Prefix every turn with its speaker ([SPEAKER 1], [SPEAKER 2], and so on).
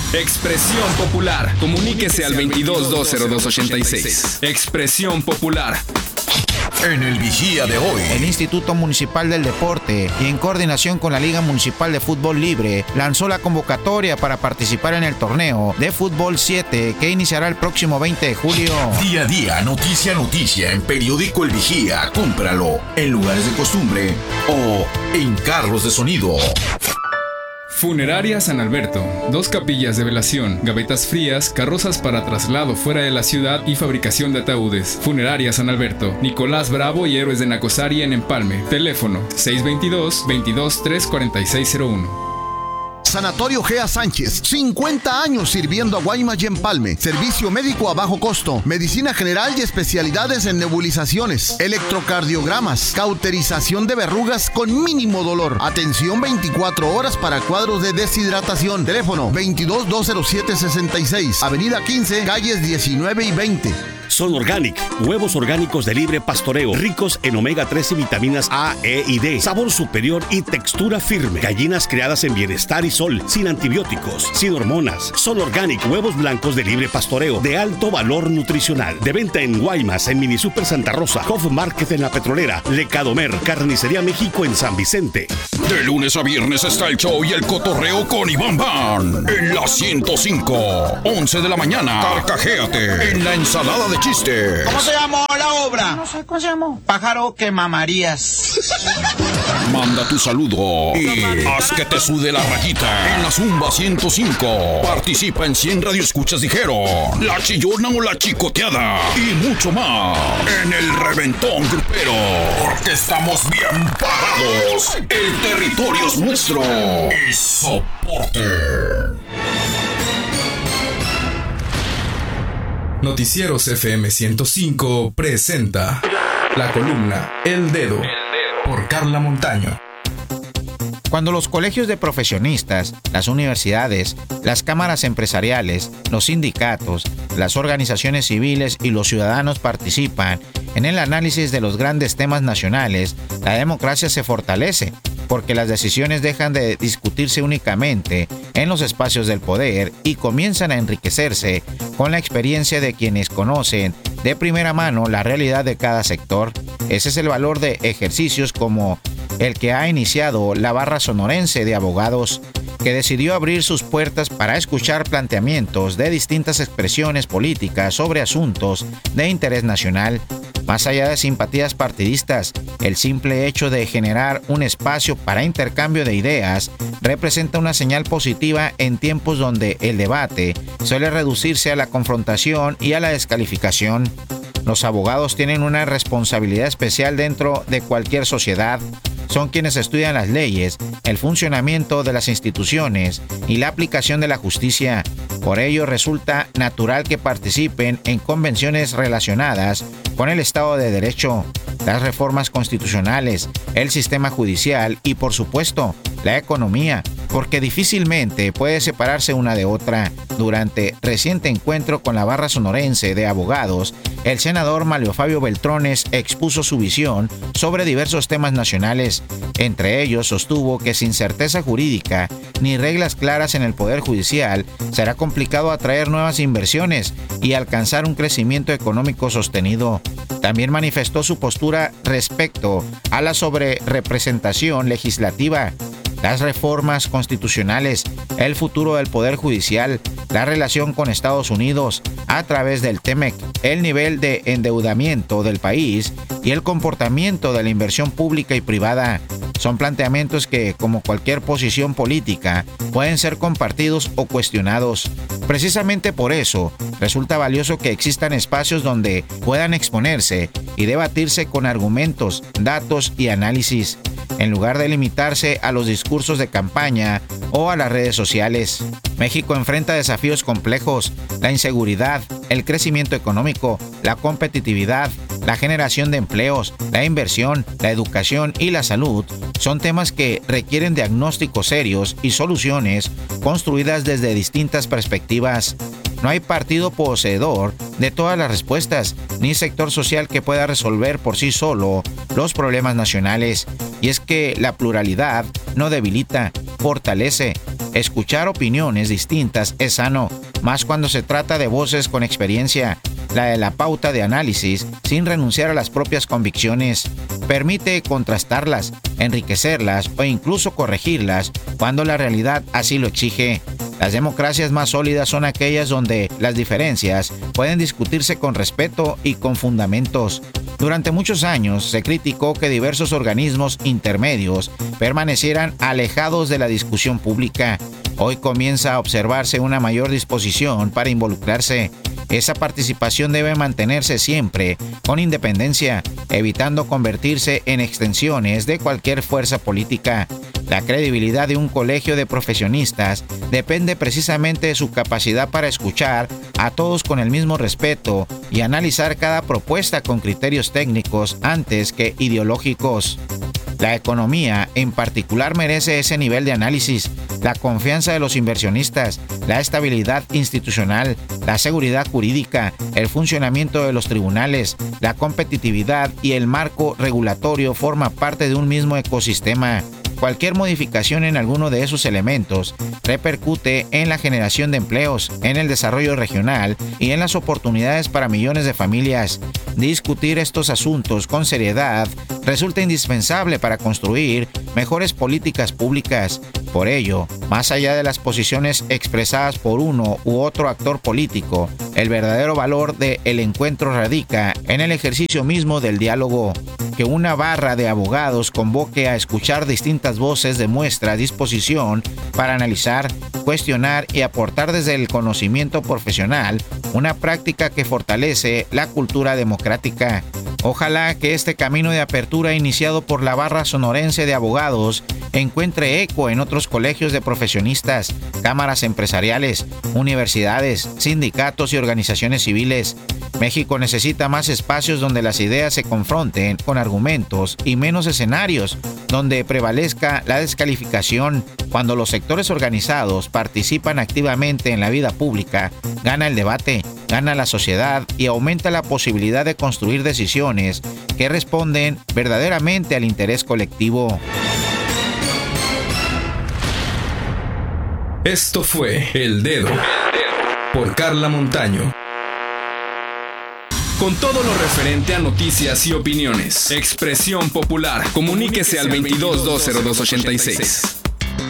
[SPEAKER 1] Expresión Popular. Comuníquese al 22-202-86. Expresión Popular.
[SPEAKER 2] En el Vigía de hoy,
[SPEAKER 3] el Instituto Municipal del Deporte y en coordinación con la Liga Municipal de Fútbol Libre lanzó la convocatoria para participar en el torneo de Fútbol 7 que iniciará el próximo 20 de julio.
[SPEAKER 2] Día a día, noticia a noticia en Periódico El Vigía. Cómpralo en lugares de costumbre o en carros de sonido.
[SPEAKER 1] Funeraria San Alberto. 2 capillas de velación, gavetas frías, carrozas para traslado fuera de la ciudad y fabricación de ataúdes. Funeraria San Alberto. Nicolás Bravo y Héroes de Nacosari en Empalme. Teléfono 622-22-34601.
[SPEAKER 4] Sanatorio Gea Sánchez, 50 años sirviendo a Guaymas y Empalme. Servicio médico a bajo costo, medicina general y especialidades en nebulizaciones, electrocardiogramas, cauterización de verrugas con mínimo dolor. Atención 24 horas para cuadros de deshidratación. Teléfono 22-207-66, Avenida 15, calles 19 y 20.
[SPEAKER 5] Son Organic, huevos orgánicos de libre pastoreo, ricos en omega 3 y vitaminas A, E y D, sabor superior y textura firme. Gallinas criadas en bienestar y sol, sin antibióticos, sin hormonas. Son Organic, huevos blancos de libre pastoreo, de alto valor nutricional. De venta en Guaymas, en Mini Super Santa Rosa, Hof Market en La Petrolera, Lecadomer, Carnicería México en San Vicente.
[SPEAKER 2] De lunes a viernes está el show y el cotorreo con Iván Van en la 105, 11 de la mañana. Carcajéate en la ensalada de chiste.
[SPEAKER 6] ¿Cómo se llamó la obra?
[SPEAKER 7] No sé, ¿cómo se llamó?
[SPEAKER 6] Pájaro que mamarías.
[SPEAKER 2] Manda tu saludo y haz que te sude la rayita en la Zumba 105. Participa en 100 radioescuchas dijeron La Chillona o La Chicoteada y mucho más en el Reventón Grupero, porque estamos bien parados. El territorio es nuestro y soporte.
[SPEAKER 1] Noticieros FM 105 presenta la columna El Dedo por Carla Montaño.
[SPEAKER 3] Cuando los colegios de profesionistas, las universidades, las cámaras empresariales, los sindicatos, las organizaciones civiles y los ciudadanos participan en el análisis de los grandes temas nacionales, la democracia se fortalece, porque las decisiones dejan de discutirse únicamente en los espacios del poder y comienzan a enriquecerse con la experiencia de quienes conocen de primera mano la realidad de cada sector. Ese es el valor de ejercicios como el que ha iniciado la Barra Sonorense de Abogados, que decidió abrir sus puertas para escuchar planteamientos de distintas expresiones políticas sobre asuntos de interés nacional. Más allá de simpatías partidistas, el simple hecho de generar un espacio para intercambio de ideas representa una señal positiva en tiempos donde el debate suele reducirse a la confrontación y a la descalificación. Los abogados tienen una responsabilidad especial dentro de cualquier sociedad. Son quienes estudian las leyes, el funcionamiento de las instituciones y la aplicación de la justicia. Por ello, resulta natural que participen en convenciones relacionadas con el Estado de Derecho, las reformas constitucionales, el sistema judicial y, por supuesto, la economía, porque difícilmente puede separarse una de otra. Durante reciente encuentro con la Barra Sonorense de Abogados, el senador Manlio Fabio Beltrones expuso su visión sobre diversos temas nacionales. Entre ellos, sostuvo que sin certeza jurídica ni reglas claras en el Poder Judicial, será complicado atraer nuevas inversiones y alcanzar un crecimiento económico sostenido. También manifestó su postura respecto a la sobrerepresentación legislativa, las reformas constitucionales, el futuro del Poder Judicial, la relación con Estados Unidos a través del TEMEC, el nivel de endeudamiento del país y el comportamiento de la inversión pública y privada. Son planteamientos que, como cualquier posición política, pueden ser compartidos o cuestionados. Precisamente por eso, resulta valioso que existan espacios donde puedan exponerse y debatirse con argumentos, datos y análisis, en lugar de limitarse a los discursos de campaña o a las redes sociales. México enfrenta desafíos complejos: la inseguridad, el crecimiento económico, la competitividad, la generación de empleos, la inversión, la educación y la salud. Son temas que requieren diagnósticos serios y soluciones construidas desde distintas perspectivas. No hay partido poseedor de todas las respuestas, ni sector social que pueda resolver por sí solo los problemas nacionales. Y es que la pluralidad no debilita, fortalece. Escuchar opiniones distintas es sano, más cuando se trata de voces con experiencia. La de la pauta de análisis, sin renunciar a las propias convicciones, permite contrastarlas, enriquecerlas o incluso corregirlas cuando la realidad así lo exige. Las democracias más sólidas son aquellas donde las diferencias pueden discutirse con respeto y con fundamentos. Durante muchos años se criticó que diversos organismos intermedios permanecieran alejados de la discusión pública. Hoy comienza a observarse una mayor disposición para involucrarse. Esa participación debe mantenerse siempre con independencia, evitando convertirse en extensiones de cualquier fuerza política. La credibilidad de un colegio de profesionistas depende precisamente de su capacidad para escuchar a todos con el mismo respeto y analizar cada propuesta con criterios técnicos antes que ideológicos. La economía, en particular, merece ese nivel de análisis, la confianza de los inversionistas, la estabilidad institucional, la seguridad jurídica, el funcionamiento de los tribunales, la competitividad y el marco regulatorio forma parte de un mismo ecosistema. Cualquier modificación en alguno de esos elementos repercute en la generación de empleos, en el desarrollo regional y en las oportunidades para millones de familias. Discutir estos asuntos con seriedad resulta indispensable para construir mejores políticas públicas. Por ello, más allá de las posiciones expresadas por uno u otro actor político, el verdadero valor del encuentro radica en el ejercicio mismo del diálogo. Que una barra de abogados convoque a escuchar distintas voces demuestra disposición para analizar, cuestionar y aportar desde el conocimiento profesional, una práctica que fortalece la cultura democrática. Ojalá que este camino de apertura iniciado por la barra sonorense de abogados encuentre eco en otros colegios de profesionistas, cámaras empresariales, universidades, sindicatos y organizaciones civiles. México necesita más espacios donde las ideas se confronten con argumentos y menos escenarios donde prevalezca la descalificación. Cuando los sectores organizados participan activamente en la vida pública, gana el debate, gana la sociedad y aumenta la posibilidad de construir decisiones que responden verdaderamente al interés colectivo.
[SPEAKER 1] Esto fue El Dedo por Carla Montaño. Con todo lo referente a noticias y opiniones. Expresión Popular. Comuníquese al 22 20286.